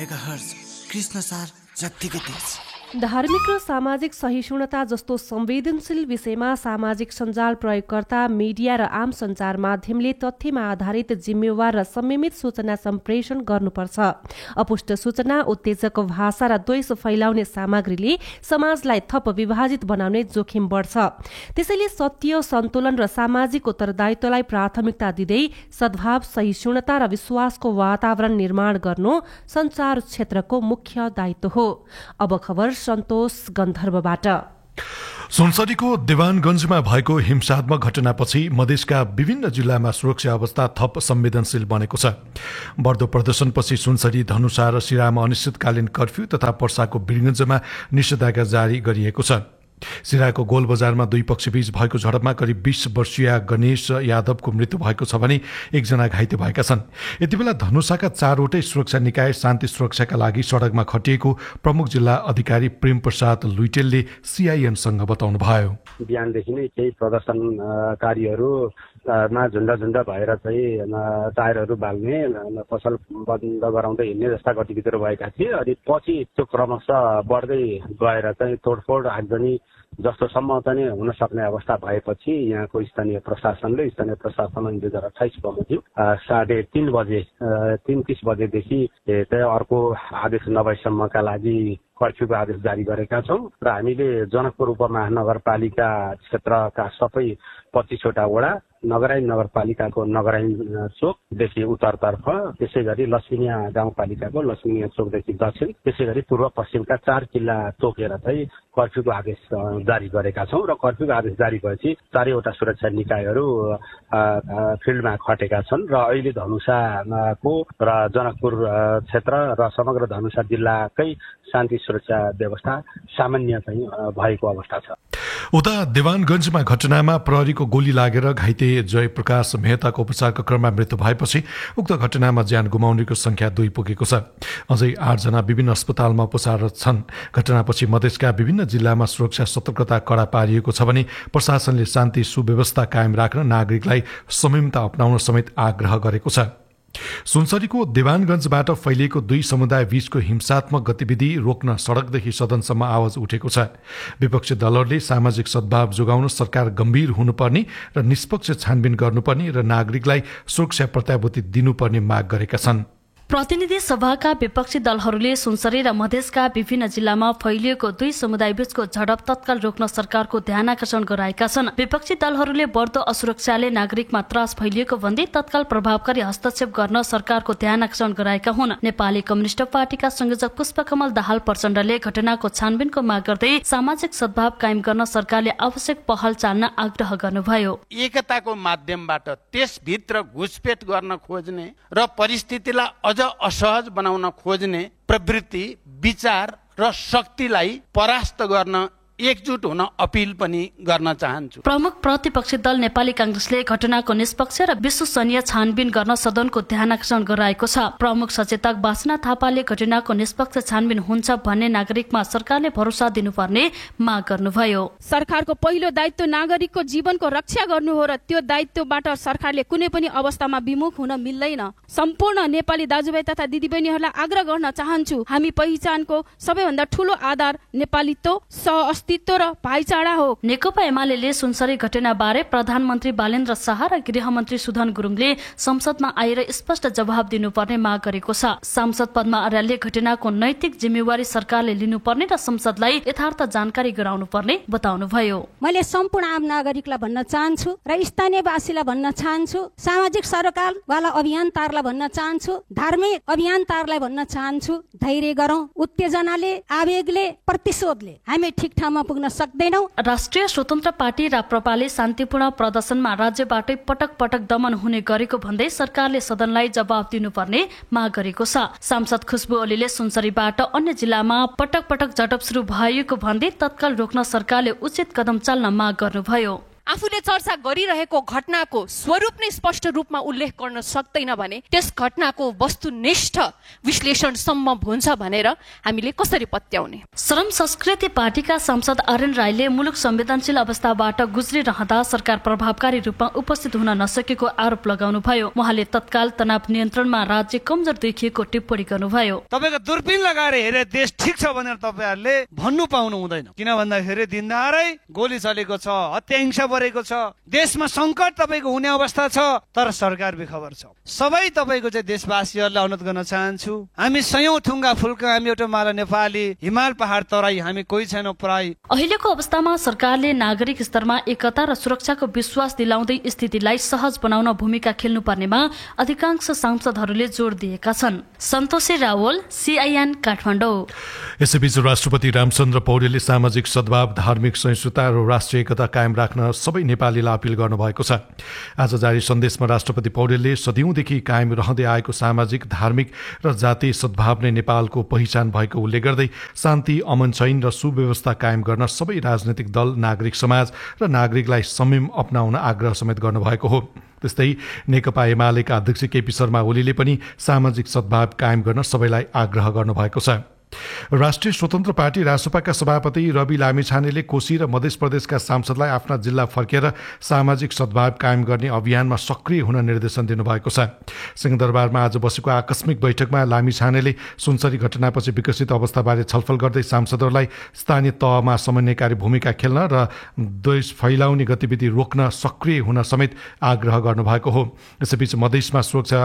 Megahertz Krishna सार जत्तिकै तेज। धार्मिक र सामाजिक सहिष्णुता जस्तो संवेदनशील विषयमा सामाजिक सञ्जाल प्रयोगकर्ता, मिडिया र आम सञ्चार माध्यमले तथ्यमा आधारित जिम्मेवार र संयमित सूचना सम्प्रेषण गर्नुपर्छ। अपुष्ट सूचना, उत्तेजक भाषा र द्वेष फैलाउने सामग्रीले समाजलाई थप विभाजित बनाउने जोखिम बढ्छ। त्यसैले सत्य, सन्तुलन र सामाजिक उत्तरदायित्वलाई प्राथमिकता दिँदै सद्भाव, सहिष्णुता र विश्वासको वातावरण निर्माण गर्नु सञ्चार क्षेत्रको मुख्य दायित्व हो। अब खबर सन्तोष गन्धर्वबाट। सुनसरीको देवानगञ्जमा भएको हिंसात्मक घटनापछि मधेसका विभिन्न जिल्लामा सुरक्षा अवस्था थप संवेदनशील बनेको छ। बढ्दो प्रदर्शनपछि सुनसरी, धनुषा र सिरामा अनिश्चितकालीन कर्फ्यू तथा पर्साको वीरगञ्जमा निषेधाज्ञा जारी गरिएको छ। सिराको गोल बजारमा दुई पक्षबीच भएको झडपमा करिब 20 वर्षीय गणेश यादवको मृत्यु भएको छ भने एकजना घाइते भएका छन्। यति बेला धनुषाका 4वटै सुरक्षा निकाय शान्ति सुरक्षाका लागि सडकमा खटिएको प्रमुख जिल्ला अधिकारी प्रेम प्रसाद लुइटेलले सीआईएनसँग बताउनुभयो। बिहानदेखि नै केही प्रदर्शनकारीहरू झुन्ड भएर चाहिँ टायरहरू बाल्ने, पसल बन्द गराउँदै हिँड्ने जस्ता गतिविधिहरू भएका थिए। अनि पछि त्यो क्रमशः बढ्दै गएर चाहिँ तोडफोड, आगजनी जस्तोसम्म चाहिँ हुन सक्ने अवस्था भएपछि यहाँको स्थानीय प्रशासनले 2028 बमोजिम 3:30 बजेदेखि अर्को आदेश नभएसम्मका लागि कर्फ्यूको आदेश जारी गरेका छौँ। र हामीले जनकपुर उपमहानगरपालिका क्षेत्रका सबै 25 वटा वडा, नगराइन नगरपालिकाको नगराइन चोकदेखि उत्तरतर्फ, त्यसै गरी लक्ष्मीनिया गाउँपालिकाको लक्ष्मीनिया चोकदेखि दक्षिण, त्यसै गरी पूर्व पश्चिमका 4 किल्ला तोकेर चाहिँ कर्फ्यूको आदेश जारी गरेका छौँ। र कर्फ्यूको आदेश जारी भएपछि 4वटा सुरक्षा निकायहरू फिल्डमा खटेका छन्। र अहिले धनुषाको र जनकपुर क्षेत्र र समग्र धनुषा जिल्लाकै शान्ति सुरक्षा व्यवस्था सामान्य चाहिँ भएको अवस्था छ। उता देवानगञ्जमा घटनामा प्रहरीको गोली लागेर घाइते जयप्रकाश मेहताको उपचारको क्रममा मृत्यु भएपछि उक्त घटनामा ज्यान गुमाउनेको संख्या 2 पुगेको छ। अझै 8 जना विभिन्न अस्पतालमा उपचाररत छन्। घटनापछि मधेसका विभिन्न जिल्लामा सुरक्षा सतर्कता कडा पारिएको छ भने प्रशासनले शान्ति सुव्यवस्था कायम राख्न नागरिकलाई संयमता अपनाउन समेत आग्रह गरेको छ। सुनसरीको देवानगञ्जबाट फैलिएको 2 समुदाय बीचको हिंसात्मक गतिविधि रोक्न सडकदेखि सदनसम्म आवाज उठेको छ। विपक्षी दलहरूले सामाजिक सद्भाव जोगाउन सरकार गम्भीर हुनुपर्ने र निष्पक्ष छानबिन गर्नुपर्ने र नागरिकलाई सुरक्षा प्रत्याभूति दिनुपर्ने माग गरेका छन्। प्रतिनिधि सभाका विपक्षी दलहरूले सुनसरी र मधेसका विभिन्न जिल्लामा फैलिएको 2 समुदाय बीचको झडप तत्काल रोक्न सरकारको ध्यान आकर्षण गराएका छन्। विपक्षी दलहरूले बढ्दो असुरक्षाले नागरिकमा त्रास फैलिएको भन्दै तत्काल प्रभावकारी हस्तक्षेप गर्न सरकारको ध्यान आकर्षण गराएका हुन्। नेपाली कम्युनिस्ट पार्टीका संयोजक पुष्पकमल दाहाल प्रचण्डले घटनाको छानबिनको माग गर्दै सामाजिक सद्भाव कायम गर्न सरकारले आवश्यक पहल चाल्न आग्रह गर्नुभयो। एकताको माध्यमबाट त्यसभित्र घुसपेट गर्न खोज्ने र परिस्थितिलाई अझ असहज बनाउन खोज्ने प्रवृत्ति, विचार र शक्तिलाई परास्त गर्न एकजुट हुन अपील पनि गर्न चाहन्छु। प्रमुख प्रतिपक्षी दल नेपाली कांग्रेसले घटनाको निष्पक्ष र विश्वसनीय छानबिन गर्न सदनको ध्यान आकर्षण गराएको छ। प्रमुख सचेतक बासना थापाले घटनाको निष्पक्ष छानबिन हुन्छ भन्ने नागरिकमा सरकारले भरोसा दिनुपर्ने माग गर्नुभयो। सरकारको पहिलो दायित्व नागरिकको जीवनको रक्षा गर्नु हो र त्यो दायित्वबाट सरकारले कुनै पनि अवस्थामा विमुख हुन मिल्दैन। सम्पूर्ण नेपाली दाजुभाइ तथा दिदीबहिनीहरूलाई आग्रह गर्न चाहन्छु, हामी पहिचानको सबैभन्दा ठूलो आधार नेपालीत्व, अस्तित्व र भाइचारा हो। नेकपा एमाले सुनसरी घटनाबारे प्रधानमन्त्री बालेन्द्र शाह र गृहमन्त्री सुधन गुरुङले संसदमा आएर स्पष्ट जवाब दिनुपर्ने माग गरेको छ। सांसद पद्मा अर्यालले घटनाको नैतिक जिम्मेवारी सरकारले लिनुपर्ने र संसदलाई यथार्थ जानकारी गराउनुपर्ने बताउनुभयो। मैले सम्पूर्ण आम नागरिकलाई भन्न चाहन्छु र स्थानीयवासीलाई भन्न चाहन्छु, सामाजिक सरकारवाला अभियन्ताहरूलाई भन्न चाहन्छु, धार्मिक अभियन्ताहरूलाई भन्न चाहन्छु, धैर्य गरौँ। उत्तेजनाले, आवेगले, प्रतिशोधले हामी ठिक ठाउँमा पुग्न सक्दैनौं। राष्ट्रिय स्वतन्त्र पार्टी राप्रपाले शान्तिपूर्ण प्रदर्शनमा राज्यबाटै पटक पटक दमन हुने गरेको भन्दै सरकारले सदनलाई जवाब दिनुपर्ने माग गरेको छ। सांसद खुशबु ओलीले सुनसरीबाट अन्य जिल्लामा पटक पटक झडप सुरु भएको भन्दै तत्काल रोक्न सरकारले उचित कदम चाल्न माग गर्नुभयो। आफूले चर्चा गरिरहेको घटनाको स्वरूप नै स्पष्ट रूपमा उल्लेख गर्न सक्दैन भने त्यस घटनाको वस्तुनिष्ठ विश्लेषणसम्म हुन्छ भनेर हामीले कसरी पत्याउने? श्रम संस्कृति पार्टीका सांसद आर्यन राईले मुलुक संवेदनशील अवस्थाबाट गुज्रिरहँदा सरकार प्रभावकारी रूपमा उपस्थित हुन नसकेको आरोप लगाउनुभयो। उहाँले तत्काल तनाव नियन्त्रणमा राज्य कमजोर देखिएको टिप्पणी गर्नुभयो। तपाईको दूरबीन लगाएर हेरे देश ठीक छ भनेर तपाईहरुले भन्नु पाउनु हुँदैन, किन भन्दाखेरि दिनदारै गोली चलेको छ, हत्या हिंसा बढेको छ, देशमा संकट तपाईको हुने अवस्था छ, तर सरकार बेखबर छ। सबै तपाईको चाहिँ देशवासीहरुलाई अनुरोध गर्न चाहन्छु, हामी सयौं थुङ्गा फुल्का, हामी एउटा माला नेपाली, हिमाल पहाड तराई, हामी कोही छैनौं पराई। अहिलेको अवस्थामा सरकारले नागरिक स्तरमा एकता र सुरक्षाको विश्वास दिलाउँदै स्थितिलाई सहज बनाउन भूमिका खेल्नुपर्नेमा अधिकांश सांसदहरूले जोड दिएका छन्। सन्तोषी रावल, CIN काठमाडौँ। यसैबीच राष्ट्रपति रामचन्द्र पौडेलले सामाजिक सद्भाव, धार्मिक सहिष्णुता र राष्ट्रिय एकता कायम राख्न सबै नेपालीलाई अपिल गर्नुभएको छ। आज जारी सन्देशमा राष्ट्रपति पौडेलले सदियौंदेखि कायम रहँदै आएको सामाजिक, धार्मिक र जातीय सद्भाव नै नेपालको पहिचान भएको उल्लेख गर्दै शान्ति, अमन चैन र सुव्यवस्था कायम गर्न सबै राजनैतिक दल, नागरिक समाज र नागरिकलाई संयम अपनाउन आग्रह समेत गर्नुभएको हो। त्यस्तै नेकपा एमालेका अध्यक्ष केपी शर्मा ओलीले पनि सामाजिक सद्भाव कायम गर्न सबैलाई आग्रह गर्नुभएको छ। राष्ट्रिय स्वतन्त्र पार्टी रासपाका सभापति रवि लामिछानेले कोशी र मध्य प्रदेशका सांसदलाई आफ्ना जिल्ला फर्केर सामाजिक सद्भाव कायम गर्ने अभियानमा सक्रिय हुन निर्देशन दिनुभएको छ। सिंहदरबारमा आज बसेको आकस्मिक बैठकमा लामिछानेले सुनसरी घटनापछि विकसित अवस्थाबारे छलफल गर्दै सांसदहरूलाई स्थानीय तहमा समन्वयकारी भूमिका खेल्न र देश फैलाउने गतिविधि रोक्न सक्रिय हुन समेत आग्रह गर्नुभएको हो। यसैबीच मधेसमा सुरक्षा